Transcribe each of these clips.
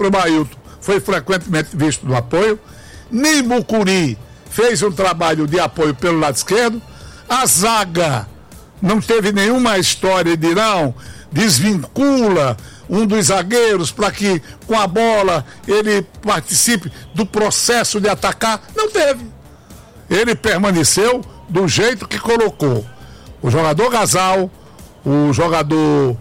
próprio Mailton foi frequentemente visto no apoio. Nimucuri fez um trabalho de apoio pelo lado esquerdo. A zaga não teve nenhuma história de não, desvincula um dos zagueiros para que com a bola ele participe do processo de atacar. Não teve. Ele permaneceu do jeito que colocou. O jogador Gasal, o jogador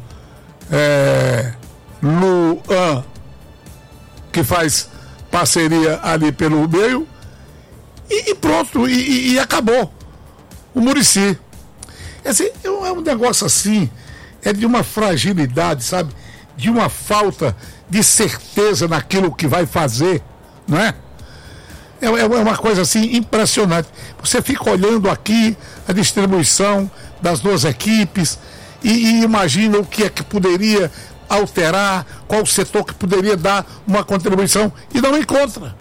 Luan, que faz parceria ali pelo meio, e pronto, e acabou. O Muricy. Assim, é um negócio assim, é de uma fragilidade, sabe? De uma falta de certeza naquilo que vai fazer, não é? É uma coisa assim impressionante. Você fica olhando aqui a distribuição das duas equipes e imagina o que é que poderia alterar, qual o setor que poderia dar uma contribuição e não encontra.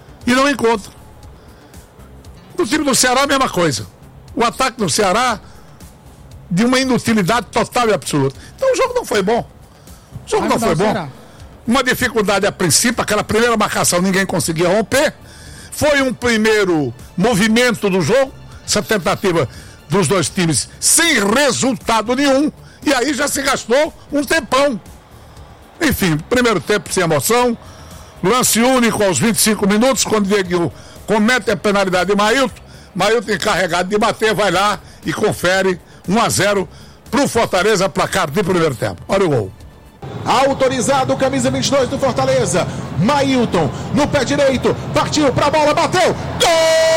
No time do Ceará a mesma coisa. O ataque do Ceará de uma inutilidade total e absoluta. Então o jogo não foi bom. Uma dificuldade a princípio, aquela primeira marcação ninguém conseguia romper. Foi um primeiro movimento do jogo, essa tentativa dos dois times sem resultado nenhum, e aí já se gastou um tempão. Enfim, primeiro tempo sem emoção, lance único aos 25 minutos, quando o Diego comete a penalidade de Mailton encarregado de bater, vai lá e confere 1-0 pro Fortaleza, placar de primeiro tempo. Olha o gol. Autorizado, camisa 22 do Fortaleza, Mailton, no pé direito, partiu pra bola, bateu, gol!